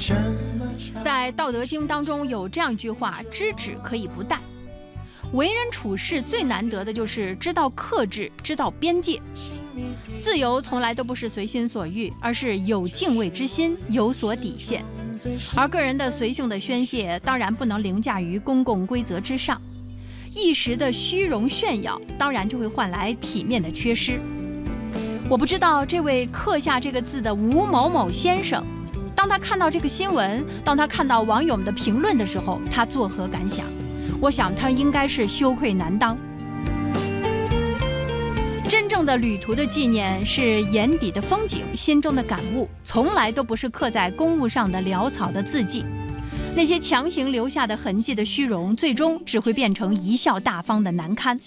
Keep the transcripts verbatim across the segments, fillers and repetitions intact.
在《道德经》当中有这样一句话：知止可以不殆。为人处事最难得的就是知道克制，知道边界。自由从来都不是随心所欲，而是有敬畏之心，有所底线。而个人的随性的宣泄，当然不能凌驾于公共规则之上。一时的虚荣炫耀，当然就会换来体面的缺失。我不知道这位刻下这个字的吴某某先生，当他看到这个新闻，当他看到网友们的评论的时候，他作何感想？我想他应该是羞愧难当。真正的旅途的纪念是眼底的风景，心中的感悟，从来都不是刻在公物上的潦草的字迹。那些强行留下的痕迹的虚荣，最终只会变成贻笑大方的难堪。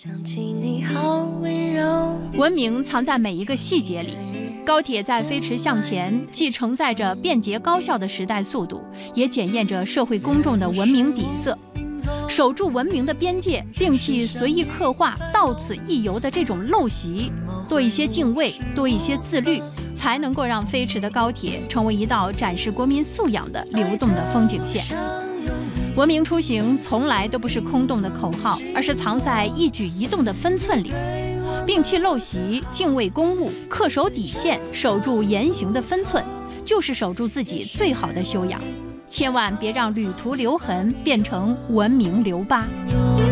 文明藏在每一个细节里。高铁在飞驰向前，既承载着便捷高效的时代速度，也检验着社会公众的文明底色。守住文明的边界，摒弃随意刻画到此一游的这种陋习，多一些敬畏，多一些自律，才能够让飞驰的高铁成为一道展示国民素养的流动的风景线。文明出行从来都不是空洞的口号，而是藏在一举一动的分寸里。摒弃陋习，敬畏公务，恪守底线，守住言行的分寸，就是守住自己最好的修养。千万别让旅途留痕变成文明留疤。